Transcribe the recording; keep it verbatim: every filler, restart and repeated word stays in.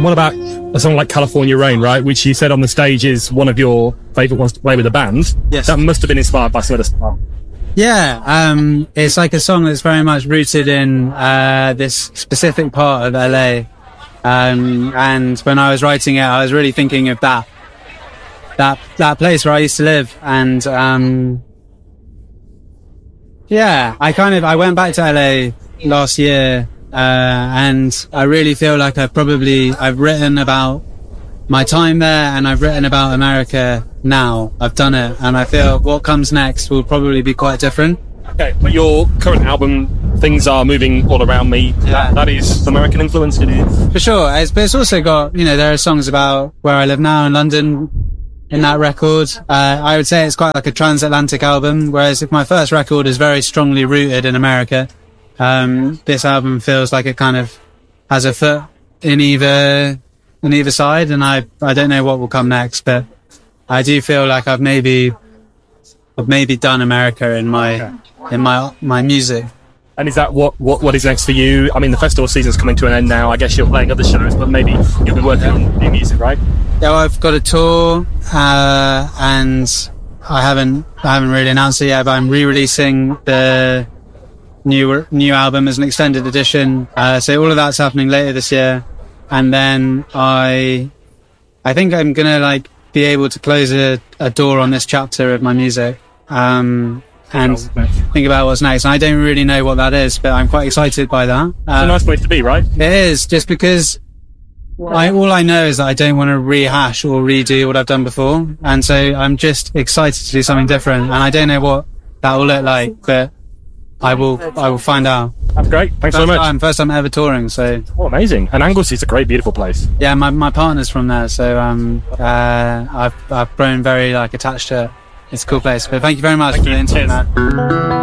what about a song like California Rain, right? Which you said on the stage is one of your favourite ones to play with the band. Yes. That must have been inspired by some of the stuff. Yeah, um, it's like a song that's very much rooted in uh, this specific part of L A. Um, and when I was writing it, I was really thinking of that, that, that place where I used to live. And, um, yeah, I kind of, I went back to L A last year, uh, and I really feel like I've probably, I've written about my time there, and I've written about America now. I've done it, and I feel what comes next will probably be quite different. Okay, but your current album, Things Are Moving All Around Me, Yeah. that, that is American influence, it is. For sure, it's, but it's also got, you know, there are songs about where I live now in London in that record. Uh, I would say it's quite like a transatlantic album, whereas if my first record is very strongly rooted in America, um, this album feels like it kind of has a foot in either on either side, and I I don't know what will come next, but I do feel like I've maybe I've maybe done America in my Okay. in my my music. And is that what, what, what is next for you? I mean, the festival season's coming to an end now. I guess you're playing other shows, but maybe you'll be working on new music, right? Yeah, well, I've got a tour, uh, and I haven't I haven't really announced it yet, but I'm re-releasing the new new album as an extended edition. Uh, so all of that's happening later this year. And then I, I think I'm gonna like be able to close a, a door on this chapter of my music, um, and think about what's next. And I don't really know what that is, but I'm quite excited by that. It's a nice place to be, right? It is, just because I, all I know is that I don't want to rehash or redo what I've done before, and so I'm just excited to do something different. And I don't know what that will look like, but I will, I will find out. That's great. Thanks First so much. time, first time ever touring, so. Oh, amazing. And Anglesey is a great, beautiful place. Yeah, my, my partner's from there, so um, uh, I've I've grown very like attached to it. It's a cool place. But thank you very much Thank for you. the interview, Cheers. man.